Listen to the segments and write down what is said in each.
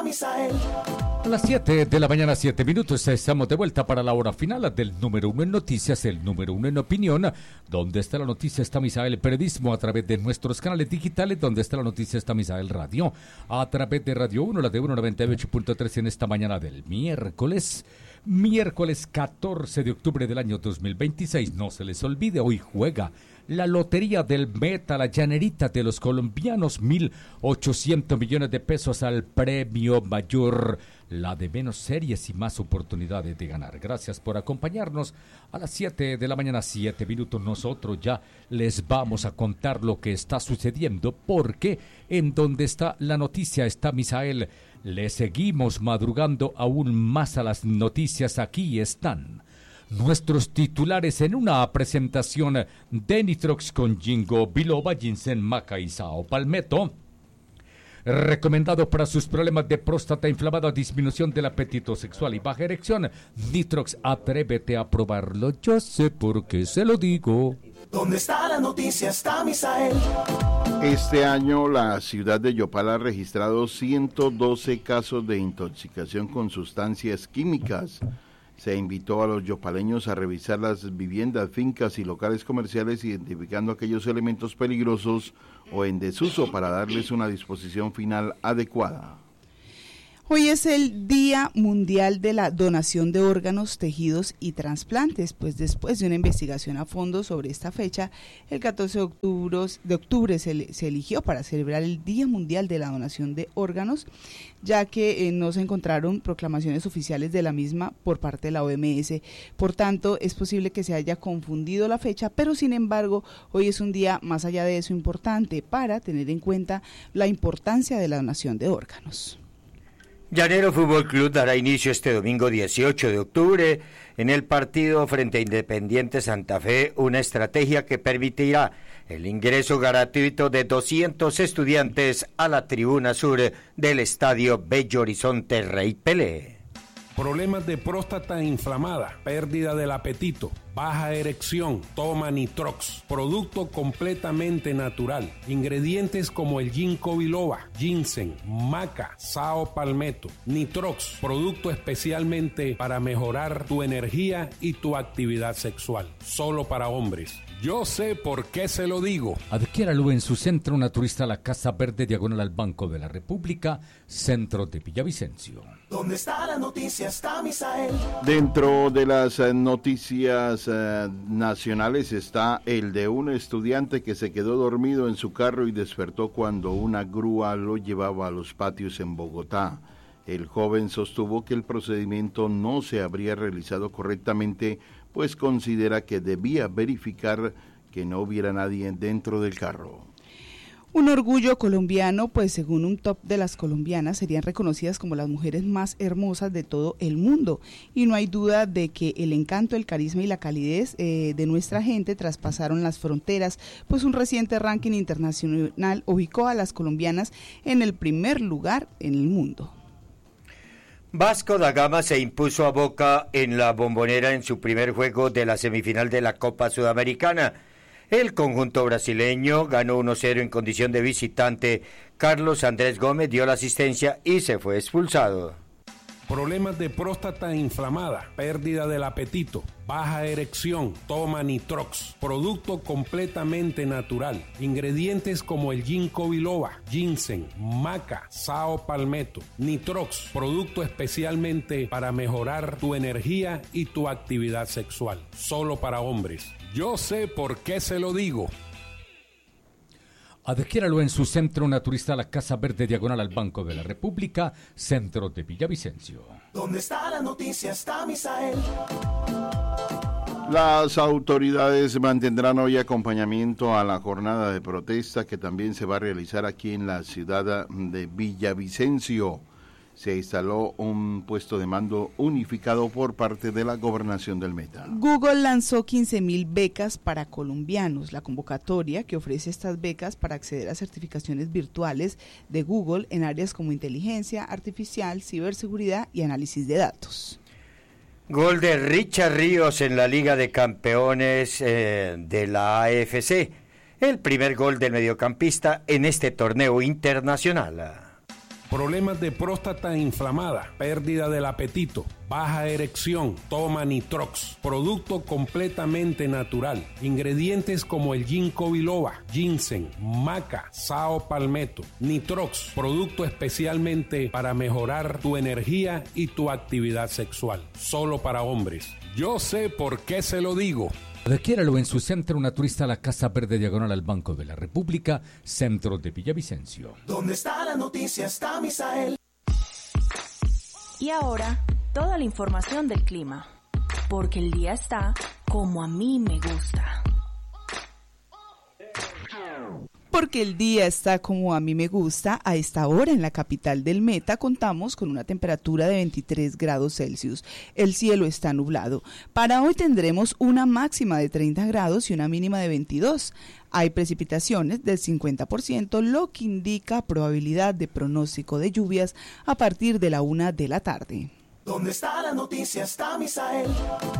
Misael. A las 7 de la mañana, 7 minutos, estamos de vuelta para la hora final del número 1 en noticias, el número 1 en opinión. Donde está la noticia está Misael Periodismo, a través de nuestros canales digitales. Donde está la noticia está Misael Radio, a través de Radio 1, la de 198.3 en esta mañana del miércoles 14 de octubre del año 2026. No se les olvide, hoy juega la lotería del Meta, la llanerita de los colombianos, 1.800 millones de pesos al premio mayor, la de menos series y más oportunidades de ganar. Gracias por acompañarnos a las 7 de la mañana, 7 minutos. Nosotros ya les vamos a contar lo que está sucediendo, porque en donde está la noticia está Misael. Le seguimos madrugando aún más a las noticias. Aquí están nuestros titulares en una presentación de Nitrox con Ginkgo biloba, ginseng, maca y sao palmetto. Recomendado para sus problemas de próstata inflamada, disminución del apetito sexual y baja erección. Nitrox, atrévete a probarlo. Yo sé por qué se lo digo. ¿Dónde está la noticia? Está Misael. Este año la ciudad de Yopal ha registrado 112 casos de intoxicación con sustancias químicas. Se invitó a los yopaleños a revisar las viviendas, fincas y locales comerciales, identificando aquellos elementos peligrosos o en desuso para darles una disposición final adecuada. Hoy es el Día Mundial de la Donación de Órganos, Tejidos y Trasplantes, pues después de una investigación a fondo sobre esta fecha, el 14 de octubre se eligió para celebrar el Día Mundial de la Donación de Órganos, ya que no se encontraron proclamaciones oficiales de la misma por parte de la OMS. Por tanto, es posible que se haya confundido la fecha, pero sin embargo, hoy es un día más allá de eso importante para tener en cuenta la importancia de la donación de órganos. Llanero Fútbol Club dará inicio este domingo 18 de octubre en el partido frente a Independiente Santa Fe, una estrategia que permitirá el ingreso gratuito de 200 estudiantes a la tribuna sur del Estadio Bello Horizonte Rey Pelé. Problemas de próstata inflamada, pérdida del apetito, baja erección, toma Nitrox, producto completamente natural. Ingredientes como el Ginkgo biloba, ginseng, maca, sao palmetto. Nitrox, producto especialmente para mejorar tu energía y tu actividad sexual, solo para hombres. Yo sé por qué se lo digo. Adquiéralo en su centro naturista, la Casa Verde, diagonal al Banco de la República, centro de Villavicencio. ¿Dónde está la noticia? Está Misael. Dentro de las noticias nacionales está el de un estudiante que se quedó dormido en su carro y despertó cuando una grúa lo llevaba a los patios en Bogotá. El joven sostuvo que el procedimiento no se habría realizado correctamente, pues considera que debía verificar que no hubiera nadie dentro del carro. Un orgullo colombiano, pues según un top de las colombianas serían reconocidas como las mujeres más hermosas de todo el mundo, y no hay duda de que el encanto, el carisma y la calidez de nuestra gente traspasaron las fronteras, pues un reciente ranking internacional ubicó a las colombianas en el primer lugar en el mundo. Vasco da Gama se impuso a Boca en la Bombonera en su primer juego de la semifinal de la Copa Sudamericana. El conjunto brasileño ganó 1-0 en condición de visitante. Carlos Andrés Gómez dio la asistencia y se fue expulsado. Problemas de próstata inflamada, pérdida del apetito, baja erección, toma Nitrox, producto completamente natural. Ingredientes como el Ginkgo biloba, ginseng, maca, sao palmetto. Nitrox, producto especialmente para mejorar tu energía y tu actividad sexual, solo para hombres. Yo sé por qué se lo digo. Adquiéralo en su centro naturista, la Casa Verde, diagonal al Banco de la República, centro de Villavicencio. ¿Dónde está la noticia? Está Misael. Las autoridades mantendrán hoy acompañamiento a la jornada de protesta que también se va a realizar aquí en la ciudad de Villavicencio. Se instaló un puesto de mando unificado por parte de la Gobernación del Meta. Google lanzó 15.000 becas para colombianos. La convocatoria que ofrece estas becas para acceder a certificaciones virtuales de Google en áreas como inteligencia artificial, ciberseguridad y análisis de datos. Gol de Richard Ríos en la Liga de Campeones de la AFC. El primer gol del mediocampista en este torneo internacional. problemas de próstata inflamada, pérdida del apetito, baja erección, toma Nitrox, producto completamente natural. Ingredientes como el ginkgo biloba, ginseng, maca, sao palmetto. Nitrox, producto especialmente para mejorar tu energía y tu actividad sexual. Solo para hombres. Yo sé por qué se lo digo. Adquiéralo en su centro naturista, la Casa Verde, diagonal al Banco de la República, centro de Villavicencio. Donde está la noticia está Misael. Y ahora, toda la información del clima. Porque el día está como a mí me gusta. Porque el día está como a mí me gusta. A esta hora en la capital del Meta contamos con una temperatura de 23 grados Celsius. El cielo está nublado. Para hoy tendremos una máxima de 30 grados y una mínima de 22. Hay precipitaciones del 50%, lo que indica probabilidad de pronóstico de lluvias a partir de la 1 de la tarde. Donde está la noticia está Misael.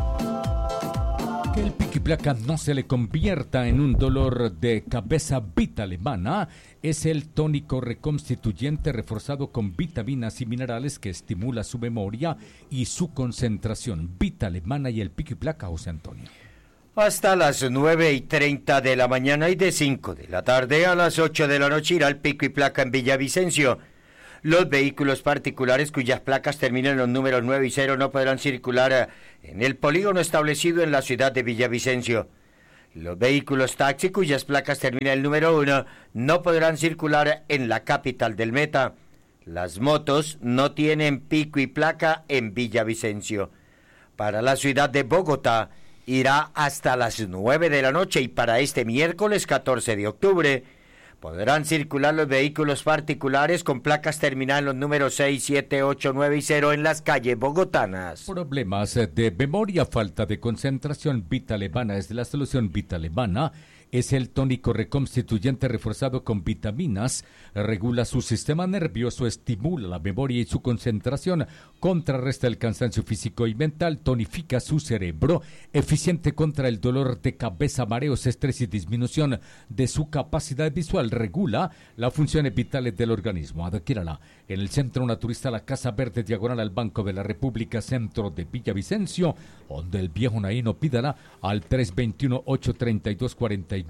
Que el pico y placa no se le convierta en un dolor de cabeza. Vita Alemana es el tónico reconstituyente reforzado con vitaminas y minerales que estimula su memoria y su concentración. Vita Alemana y el pico y placa, José Antonio. Hasta las 9:30 de la mañana y de 5 de la tarde a las 8 de la noche irá el pico y placa en Villavicencio. Los vehículos particulares cuyas placas terminen en los números 9 y 0 no podrán circular en el polígono establecido en la ciudad de Villavicencio. Los vehículos taxi cuyas placas terminen en el número 1 no podrán circular en la capital del Meta. Las motos no tienen pico y placa en Villavicencio. Para la ciudad de Bogotá irá hasta las 9 de la noche y para este miércoles 14 de octubre podrán circular los vehículos particulares con placas terminadas en los números 6, 7, 8, 9 y 0 en las calles bogotanas. Problemas de memoria, falta de concentración. Vita Alemana es la solución. Vita Alemana es el tónico reconstituyente reforzado con vitaminas, regula su sistema nervioso, estimula la memoria y su concentración, contrarresta el cansancio físico y mental, tonifica su cerebro, eficiente contra el dolor de cabeza, mareos, estrés y disminución de su capacidad visual, regula las funciones vitales del organismo. Adquiérala en el Centro Naturista La Casa Verde, diagonal al Banco de la República, centro de Villavicencio, donde el viejo Naíno. Pídala al 321-832-4964,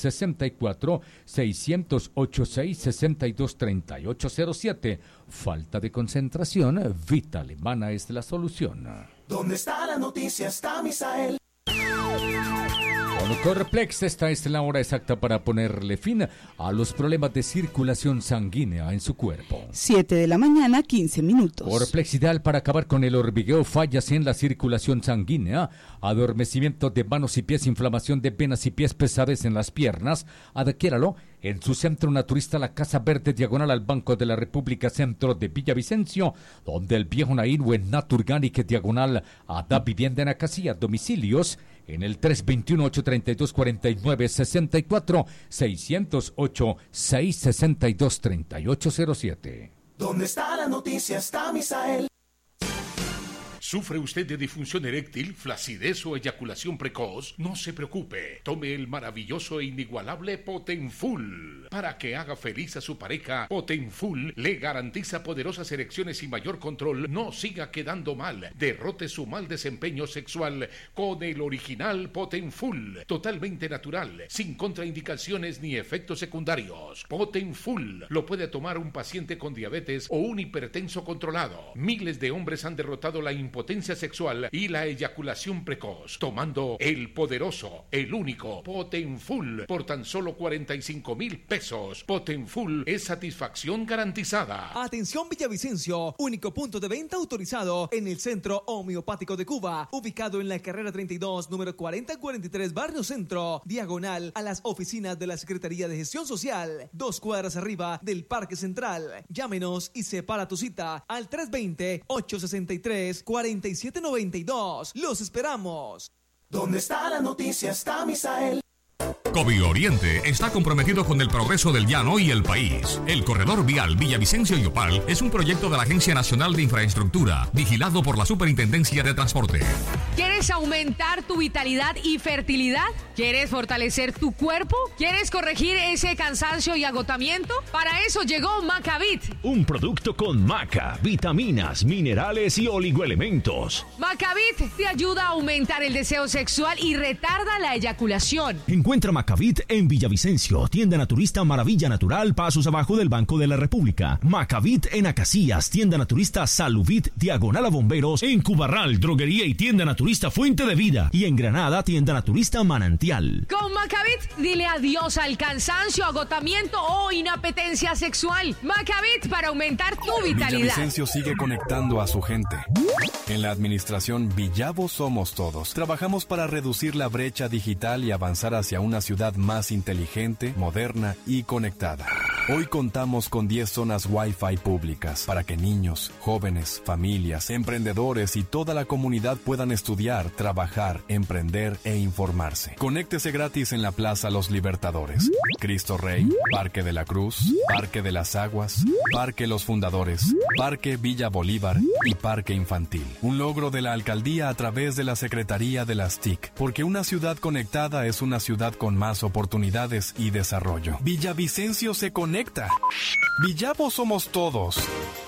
608-662-3807. Falta de concentración, Vita Alemana es la solución. Donde está la noticia está Misael. Con Corplex, esta es la hora exacta para ponerle fin a los problemas de circulación sanguínea en su cuerpo. 7 de la mañana, 15 minutos. Corplex, ideal para acabar con el hormigueo, fallas en la circulación sanguínea, adormecimiento de manos y pies, inflamación de venas y pies, pesadez en las piernas. Adquiéralo en su Centro Naturista La Casa Verde, diagonal al Banco de la República, centro de Villavicencio, donde el viejo Naín o en Naturganic, diagonal a Da Vivienda en Acasía. Domicilios en el 321-832-4964, 608-662-3807. Donde está la noticia está Misael. ¿Sufre usted de disfunción eréctil, flacidez o eyaculación precoz? No se preocupe. Tome el maravilloso e inigualable Potenfull. Para que haga feliz a su pareja, Potenfull le garantiza poderosas erecciones y mayor control. No siga quedando mal. Derrote su mal desempeño sexual con el original Potenfull. Totalmente natural, sin contraindicaciones ni efectos secundarios. Potenfull lo puede tomar un paciente con diabetes o un hipertenso controlado. Miles de hombres han derrotado la impotencia sexual y la eyaculación precoz, tomando el poderoso, el único Potenfull por tan solo 45,000 pesos. Potenfull es satisfacción garantizada. Atención Villavicencio, único punto de venta autorizado en el Centro Homeopático de Cuba, ubicado en la carrera 32, número 4043, Barrio Centro, diagonal a las oficinas de la Secretaría de Gestión Social, 2 cuadras arriba del Parque Central. Llámenos y separa tu cita al 320-863-4792. Los esperamos. Donde está la noticia está Misael. Covioriente está comprometido con el progreso del llano y el país. El corredor vial Villavicencio y Opal es un proyecto de la Agencia Nacional de Infraestructura, vigilado por la Superintendencia de Transporte. ¿Quieres aumentar tu vitalidad y fertilidad? ¿Quieres fortalecer tu cuerpo? ¿Quieres corregir ese cansancio y agotamiento? Para eso llegó Macavit. Un producto con maca, vitaminas, minerales y oligoelementos. Macavit te ayuda a aumentar el deseo sexual y retarda la eyaculación. Encuentra Macavit en Villavicencio, tienda naturista Maravilla Natural, pasos abajo del Banco de la República. Macavit en Acacias, tienda naturista Saluvit, diagonal a Bomberos. En Cubarral, droguería y tienda naturista Fuente de Vida. Y en Granada, tienda naturista Manantial. Con Macavit, dile adiós al cansancio, agotamiento o inapetencia sexual. Macavit para aumentar tu vitalidad. Villavicencio sigue conectando a su gente. En la administración Villavo Somos Todos, trabajamos para reducir la brecha digital y avanzar hacia una ciudad más inteligente, moderna y conectada. Hoy contamos con 10 zonas Wi-Fi públicas para que niños, jóvenes, familias, emprendedores y toda la comunidad puedan estudiar, trabajar, emprender e informarse. Conéctese gratis en la Plaza Los Libertadores, Cristo Rey, Parque de la Cruz, Parque de las Aguas, Parque Los Fundadores, Parque Villa Bolívar y Parque Infantil. Un logro de la alcaldía a través de la Secretaría de las TIC, porque una ciudad conectada es una ciudad con más oportunidades y desarrollo. Villavicencio se conecta. Villavo Somos Todos.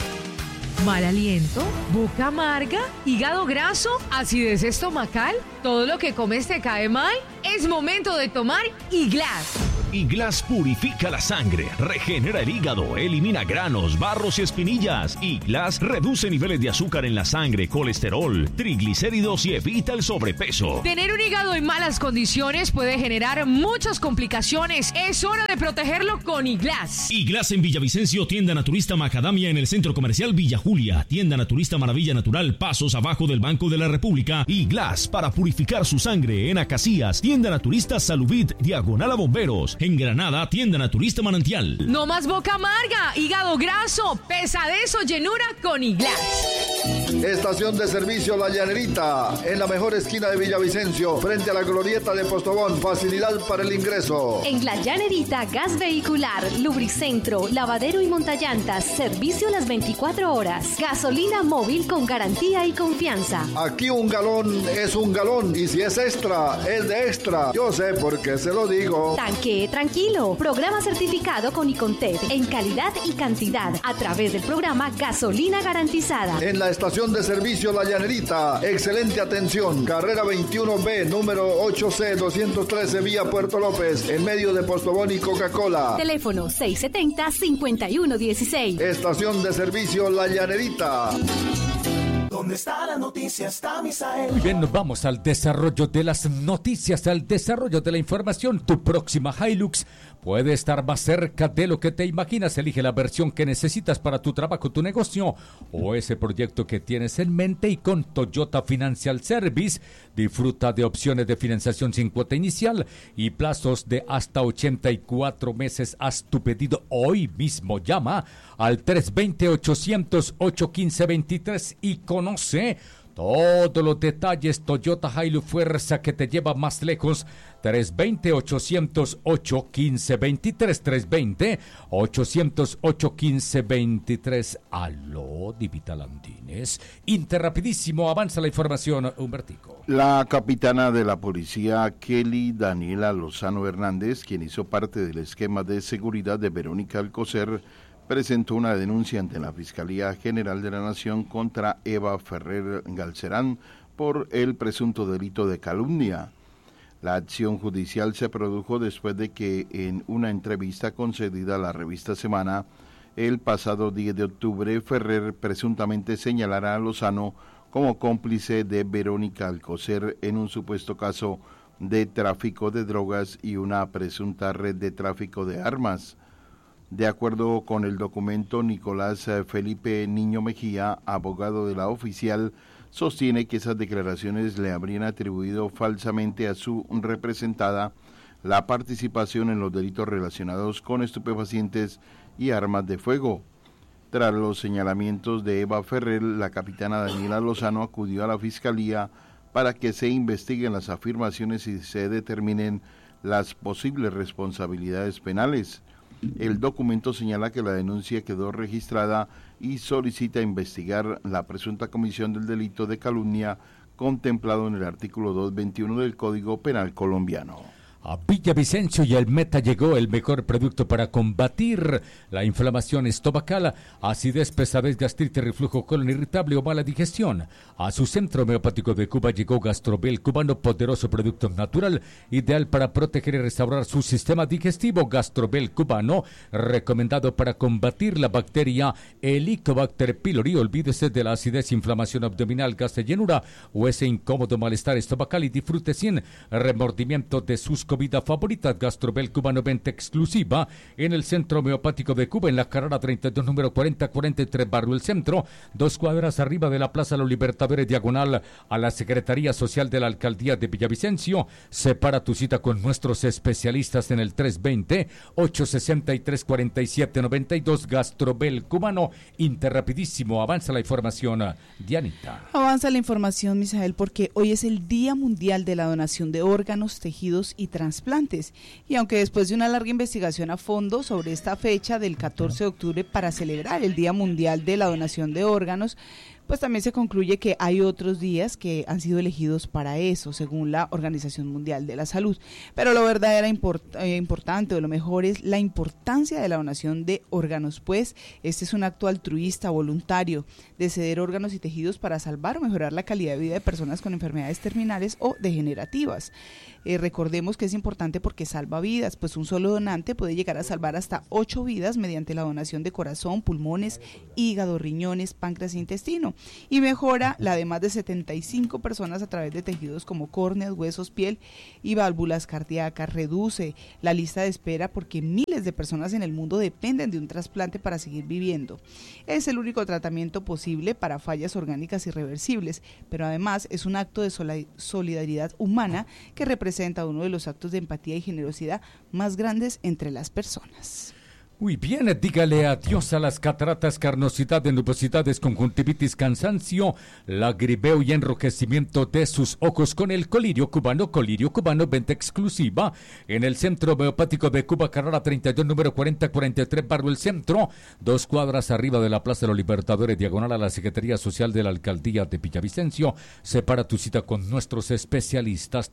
¿Mal aliento? ¿Boca amarga? ¿Hígado graso? ¿Acidez estomacal? ¿Todo lo que comes te cae mal? Es momento de tomar Iglas. Iglas purifica la sangre, regenera el hígado, elimina granos, barros y espinillas. Iglas reduce niveles de azúcar en la sangre, colesterol, triglicéridos y evita el sobrepeso. Tener un hígado en malas condiciones puede generar muchas complicaciones. Es hora de protegerlo con Iglas. Iglas en Villavicencio, tienda naturista Macadamia en el Centro Comercial Villa Julia, tienda naturista Maravilla Natural, pasos abajo del Banco de la República. Iglas para purificar su sangre en Acacias, tienda naturista Saluvit, diagonal a Bomberos. En Granada, tienda naturista Manantial. No más boca amarga, hígado graso, pesadez o llenura con Iglas. Estación de servicio La Llanerita, en la mejor esquina de Villavicencio, frente a la glorieta de Postobón. Facilidad para el ingreso. En La Llanerita, gas vehicular, lubricentro, lavadero y montallantas, servicio las 24 horas. Gasolina móvil con garantía y confianza. Aquí un galón es un galón y si es extra, es de extra. Yo sé por qué se lo digo. Tanque tranquilo. Programa certificado con Icontec en calidad y cantidad a través del programa Gasolina Garantizada. En la estación de servicio La Llanerita, excelente atención. Carrera 21B, número 8C213, vía Puerto López, en medio de Postobón y Coca-Cola. Teléfono 670-5116. Estación de servicio La Llanerita. ¿Dónde está la noticia? Está Misael. Muy bien, nos vamos al desarrollo de las noticias, al desarrollo de la información. Tu próxima Hilux puede estar más cerca de lo que te imaginas. Elige la versión que necesitas para tu trabajo, tu negocio o ese proyecto que tienes en mente, y con Toyota Financial Service disfruta de opciones de financiación sin cuota inicial y plazos de hasta 84 meses. Haz tu pedido hoy mismo. Llama al 320-800-815-23 y conoce todos los detalles. Toyota Hilux, fuerza que te lleva más lejos. 320-800-815-23. 320-800-815-23. Aló, Divita Landines. Interrapidísimo, avanza la información, Humbertico. La capitana de la policía, Kelly Daniela Lozano Hernández, quien hizo parte del esquema de seguridad de Verónica Alcocer, presentó una denuncia ante la Fiscalía General de la Nación contra Eva Ferrer Galcerán por el presunto delito de calumnia. La acción judicial se produjo después de que en una entrevista concedida a la revista Semana el pasado 10 de octubre, Ferrer presuntamente señalara a Lozano como cómplice de Verónica Alcocer en un supuesto caso de tráfico de drogas y una presunta red de tráfico de armas. De acuerdo con el documento, Nicolás Felipe Niño Mejía, abogado de la oficial, sostiene que esas declaraciones le habrían atribuido falsamente a su representada la participación en los delitos relacionados con estupefacientes y armas de fuego. Tras los señalamientos de Eva Ferrer, la capitana Daniela Lozano acudió a la Fiscalía para que se investiguen las afirmaciones y se determinen las posibles responsabilidades penales. El documento señala que la denuncia quedó registrada y solicita investigar la presunta comisión del delito de calumnia contemplado en el artículo 221 del Código Penal colombiano. A Villavicencio y el Meta llegó el mejor producto para combatir la inflamación estomacal, acidez, pesadez, gastritis, reflujo, colon irritable o mala digestión. A su centro homeopático de Cuba llegó Gastrobel cubano, poderoso producto natural, ideal para proteger y restaurar su sistema digestivo. Gastrobel cubano, recomendado para combatir la bacteria Helicobacter pylori. Olvídese de la acidez, inflamación abdominal, gas de llenura o ese incómodo malestar estomacal y disfrute sin remordimiento de sus comida favorita. Gastrobel cubano, venta exclusiva en el Centro Homeopático de Cuba, en la carrera 32, número 4043, barrio El Centro, 2 cuadras arriba de la Plaza Los Libertadores, diagonal a la Secretaría Social de la Alcaldía de Villavicencio. Separa tu cita con nuestros especialistas en el 320-863-4792. Gastrobel cubano, interrapidísimo. Avanza la información, Dianita. Avanza la información, Misael, porque hoy es el Día Mundial de la Donación de Órganos, Tejidos y Trasplantes. Y aunque después de una larga investigación a fondo sobre esta fecha del 14 de octubre para celebrar el Día Mundial de la Donación de Órganos, pues también se concluye que hay otros días que han sido elegidos para eso, según la Organización Mundial de la Salud. Pero lo verdaderamente importante, o lo mejor, es la importancia de la donación de órganos, pues este es un acto altruista, voluntario, de ceder órganos y tejidos para salvar o mejorar la calidad de vida de personas con enfermedades terminales o degenerativas. Recordemos que es importante porque salva vidas, pues un solo donante puede llegar a salvar hasta 8 vidas mediante la donación de corazón, pulmones, hígado, riñones, páncreas e intestino, y mejora la de más de 75 personas a través de tejidos como córneas, huesos, piel y válvulas cardíacas. Reduce la lista de espera porque miles de personas en el mundo dependen de un trasplante para seguir viviendo. Es el único tratamiento posible para fallas orgánicas irreversibles, pero además es un acto de solidaridad humana que representa uno de los actos de empatía y generosidad más grandes entre las personas. Muy bien, dígale adiós a las cataratas, carnosidad, nubosidades, conjuntivitis, cansancio, lagribeo y enrojecimiento de sus ojos con el Colirio Cubano, venta exclusiva en el Centro Homeopático de Cuba, carrera 32, número 4043, barrio El Centro, 2 cuadras arriba de la Plaza de los Libertadores, diagonal a la Secretaría Social de la Alcaldía de Villavicencio. Separa tu cita con nuestros especialistas,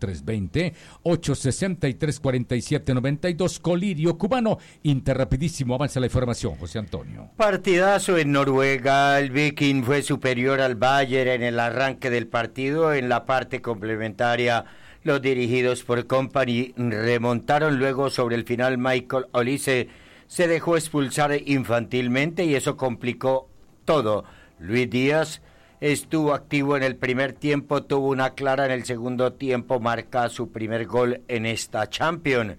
320-863-4792, Colirio Cubano, interrapidísimo. Avanza la información, José Antonio. Partidazo en Noruega. El Viking fue superior al Bayern en el arranque del partido. En la parte complementaria, los dirigidos por Kompany remontaron. Luego, sobre el final, Michael Olise se dejó expulsar infantilmente y eso complicó todo. Luis Díaz estuvo activo en el primer tiempo, tuvo una clara en el segundo tiempo, marca su primer gol en esta Champions.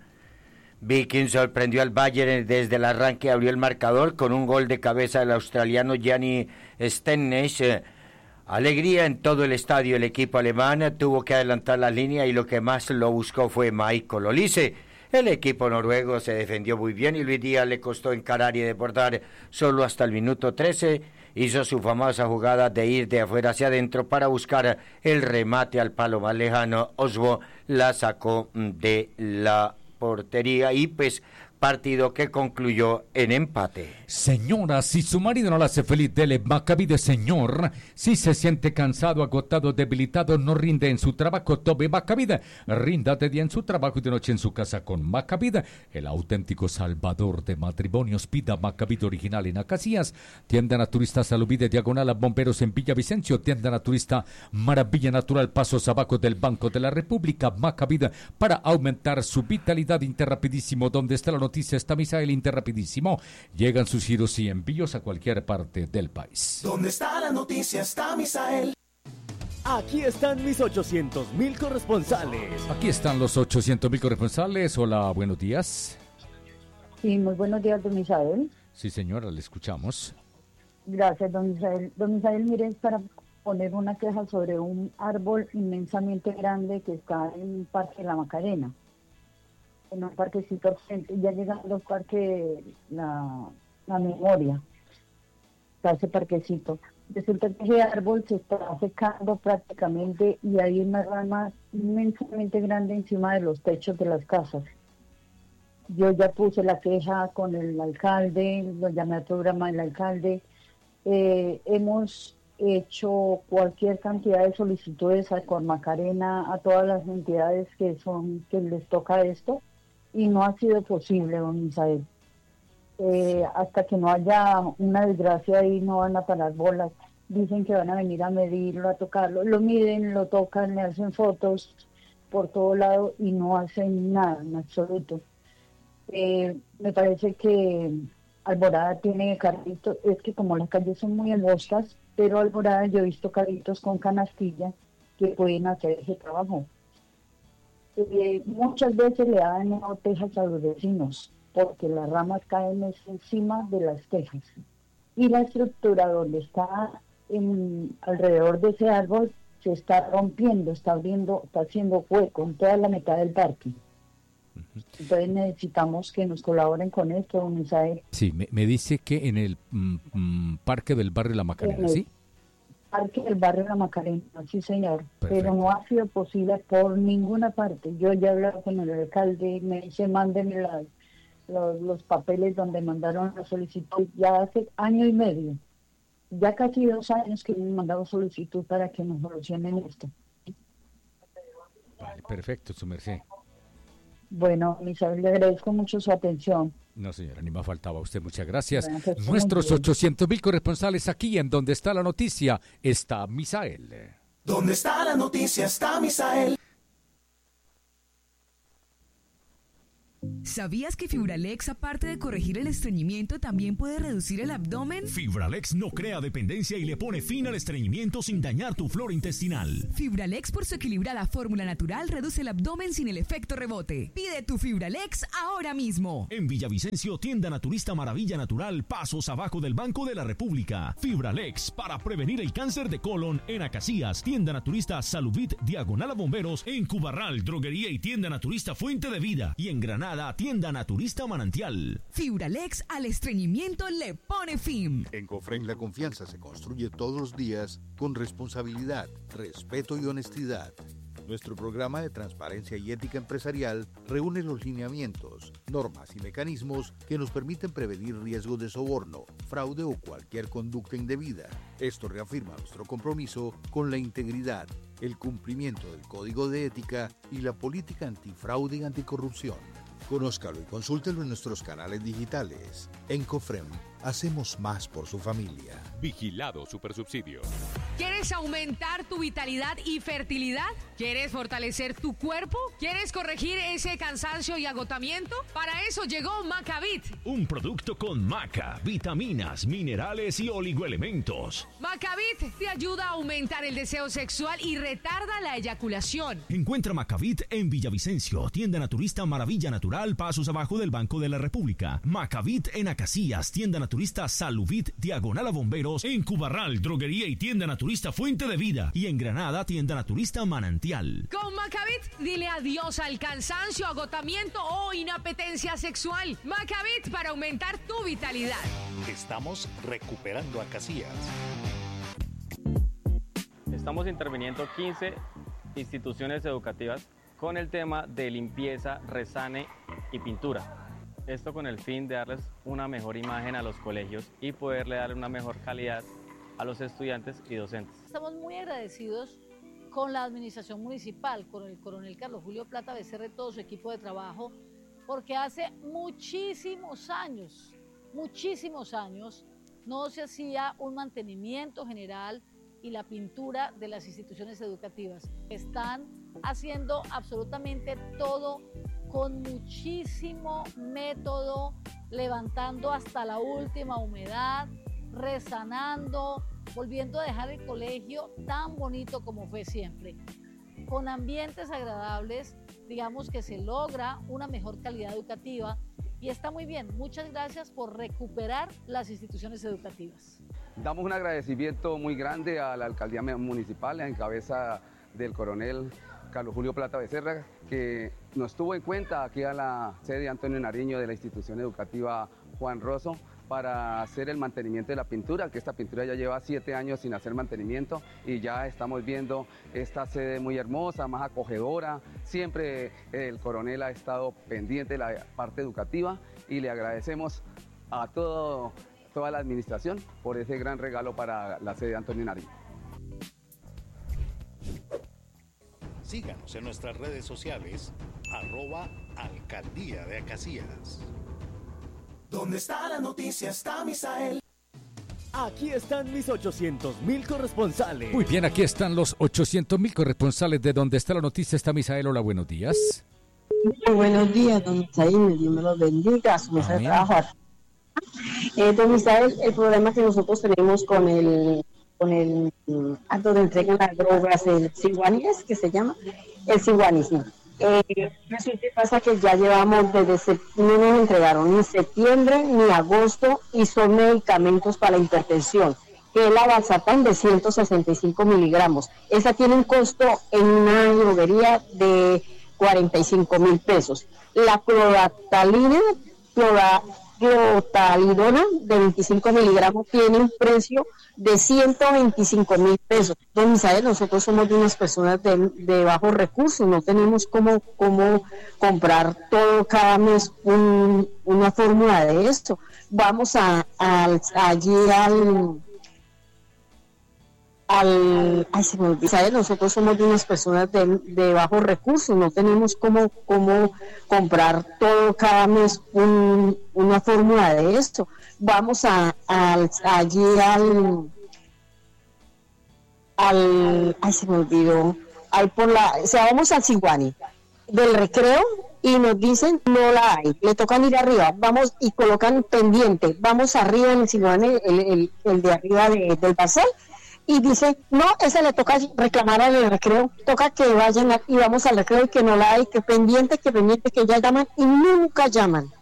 Viking sorprendió al Bayern desde el arranque, abrió el marcador con un gol de cabeza del australiano Gianni Stennes. Alegría en todo el estadio. El equipo alemán tuvo que adelantar la línea y lo que más lo buscó fue Michael Olise. El equipo noruego se defendió muy bien y Luis Díaz le costó encarar y desbordar. Solo hasta el minuto 13 hizo su famosa jugada de ir de afuera hacia adentro para buscar el remate al palo más lejano. Osbo la sacó de la portería y pues partido que concluyó en empate. Señora, si su marido no la hace feliz, dele Maccabi de señor. Si se siente cansado, agotado, debilitado, no rinde en su trabajo, tome Maccabi. Rinda de día en su trabajo y de noche en su casa con Maccabi, el auténtico salvador de matrimonios. Pida Maccabi original en Acacias. Tienda naturista Salubide, diagonal a Bomberos en Villavicencio. Tienda naturista Maravilla Natural, pasos abajo del Banco de la República. Maccabi para aumentar su vitalidad. Interrapidísimo, donde está la noticia, está Misael. Interrapidísimo. Llegan sus giros y envíos a cualquier parte del país. ¿Dónde está la noticia? Está Misael. Aquí están mis 800,000 corresponsales. Aquí están los 800,000 corresponsales. Hola, buenos días. Sí, muy buenos días, don Misael. Sí, señora, le escuchamos. Gracias, don Misael. Don Misael, mire, es para poner una queja sobre un árbol inmensamente grande que está en el Parque La Macarena. En un parquecito frente, ya llegando al parque la Memoria, está ese parquecito. Resulta que ese árbol se está secando prácticamente y hay una rama inmensamente grande encima de los techos de las casas. Yo ya puse la queja con el alcalde, lo llamé al programa del alcalde, hemos hecho cualquier cantidad de solicitudes a Cormacarena, a todas las entidades que les toca esto, y no ha sido posible, don Misael. Hasta que no haya una desgracia ahí no van a parar bolas. Dicen que van a venir a medirlo, a tocarlo, lo miden, lo tocan, le hacen fotos por todo lado y no hacen nada en absoluto. Me parece que Alborada tiene carritos, es que como las calles son muy angostas, pero Alborada yo he visto carritos con canastilla que pueden hacer ese trabajo. Muchas veces le dan tejas a los vecinos porque las ramas caen encima de las tejas y la estructura donde está alrededor de ese árbol se está rompiendo, está haciendo hueco en toda la mitad del parque. Entonces necesitamos que nos colaboren con esto, don Misael. Sí, me dice que en el parque del barrio La Macarena, ¿sí? Parque del barrio La Macarena, sí señor. Perfecto. Pero no ha sido posible por ninguna parte. Yo ya he hablado con el alcalde, me dice mándenme los papeles donde mandaron la solicitud ya hace año y medio. Ya casi 2 años que me han mandado solicitud para que nos solucionen esto. Vale, perfecto, su merced. Bueno, Misael, le agradezco mucho su atención. No, señora, ni más faltaba a usted. Muchas gracias. Bueno, pues, Nuestros 800.000 corresponsales aquí en Donde está la noticia está Misael. Donde está la noticia está Misael. ¿Sabías que Fibralex, aparte de corregir el estreñimiento, también puede reducir el abdomen? Fibralex no crea dependencia y le pone fin al estreñimiento sin dañar tu flora intestinal. Fibralex, por su equilibrada fórmula natural, reduce el abdomen sin el efecto rebote. Pide tu Fibralex ahora mismo. En Villavicencio, tienda naturista Maravilla Natural, pasos abajo del Banco de la República. Fibralex, para prevenir el cáncer de colon. En Acacías, tienda naturista Saluvit, diagonal a Bomberos. En Cubarral, droguería y tienda naturista Fuente de Vida. Y en Granada, tienda naturista Manantial. Fibralex al estreñimiento le pone fin. En Cofren la confianza se construye todos los días con responsabilidad, respeto y honestidad. Nuestro programa de transparencia y ética empresarial reúne los lineamientos, normas y mecanismos que nos permiten prevenir riesgos de soborno, fraude o cualquier conducta indebida. Esto reafirma nuestro compromiso con la integridad, el cumplimiento del Código de Ética y la política antifraude y anticorrupción. Conózcalo y consúltelo en nuestros canales digitales. En Cofrem, hacemos más por su familia. Vigilado Supersubsidio. ¿Quieres aumentar tu vitalidad y fertilidad? ¿Quieres fortalecer tu cuerpo? ¿Quieres corregir ese cansancio y agotamiento? Para eso llegó Macavit. Un producto con maca, vitaminas, minerales y oligoelementos. Macavit te ayuda a aumentar el deseo sexual y retarda la eyaculación. Encuentra Macavit en Villavicencio, tienda naturista Maravilla Natural, pasos abajo del Banco de la República. Macavit en Acacías, tienda naturista Saluvit, diagonal a Bomberos. En Cubarral, droguería y tienda naturista Fuente de Vida. Y en Granada, tienda naturista Manantial. Con Macavit, dile adiós al cansancio, agotamiento o inapetencia sexual. Macavit para aumentar tu vitalidad. Estamos recuperando a Acacías. Estamos interviniendo 15 instituciones educativas con el tema de limpieza, resane y pintura. Esto con el fin de darles una mejor imagen a los colegios y poderle dar una mejor calidad a los estudiantes y docentes. Estamos muy agradecidos con la administración municipal, con el coronel Carlos Julio Plata Becerra y todo su equipo de trabajo, porque hace muchísimos años, no se hacía un mantenimiento general y la pintura de las instituciones educativas. Están haciendo absolutamente todo con muchísimo método, levantando hasta la última humedad, resanando, volviendo a dejar el colegio tan bonito como fue siempre. Con ambientes agradables, digamos que se logra una mejor calidad educativa y está muy bien. Muchas gracias por recuperar las instituciones educativas. Damos un agradecimiento muy grande a la alcaldía municipal en cabeza del coronel Carlos Julio Plata Becerra, que nos tuvo en cuenta aquí a la sede Antonio Nariño de la institución educativa Juan Rosso para hacer el mantenimiento de la pintura, que esta pintura ya lleva 7 años sin hacer mantenimiento y ya estamos viendo esta sede muy hermosa, más acogedora. Siempre el coronel ha estado pendiente de la parte educativa y le agradecemos a todo toda la administración por ese gran regalo para la sede de Antonio Nariño. Síganos en nuestras redes sociales, @Alcaldía de Acacías. ¿Dónde está la noticia? Está Misael. Aquí están mis 800.000 corresponsales. Muy bien, aquí están los 800.000 corresponsales de Donde está la noticia. Está Misael. Hola, buenos días. Muy buenos días, don Misael. Dios me los bendiga. Su mesa de trabajo. Don Misael, el problema que nosotros tenemos con el acto de entrega en las drogas, el Siguani, ¿es que se llama? El Siguani, sí. Resulta que pasa que ya llevamos no nos entregaron ni septiembre ni agosto y son medicamentos para la hipertensión, que es la Valsartán de 165 miligramos. Esa tiene un costo en una droguería de 45.000 pesos. La cloractalina, clortalidona de 25 miligramos tiene un precio de 125.000 pesos. Don Misael, nosotros somos de unas personas de bajos recursos, no tenemos cómo comprar todo cada mes una fórmula de esto. Vamos allí ay, se me olvida, nosotros somos de unas personas de bajos recursos, no tenemos cómo comprar todo cada mes una fórmula de esto. Vamos allí ay, se me olvidó, vamos al Siguani del Recreo y nos dicen no la hay, le tocan ir arriba, vamos y colocan pendiente, vamos arriba en el Siguani, el de arriba del parcel, y dice, no, ese le toca reclamar al Recreo, toca que vayan y vamos al Recreo y que no la hay, que pendiente, que ya llaman y nunca llaman.